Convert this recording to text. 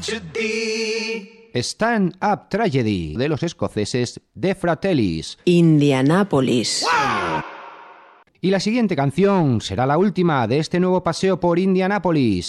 Stand Up Tragedy, de los escoceses The Fratellis. Indianápolis. Y la siguiente canción será la última de este nuevo paseo por Indianápolis.